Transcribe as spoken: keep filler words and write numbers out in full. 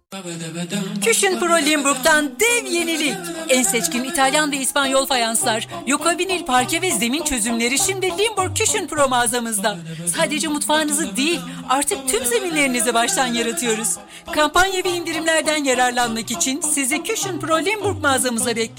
Cushion Pro Limburg'dan dev yenilik. En seçkin İtalyan ve İspanyol fayanslar, Yoko vinil parke ve zemin çözümleri şimdi Limburg Cushion Pro mağazamızda. Sadece mutfağınızı değil, artık tüm zeminlerinizi baştan yaratıyoruz. Kampanya ve indirimlerden yararlanmak için sizi Cushion Pro Limburg mağazamıza bekliyoruz.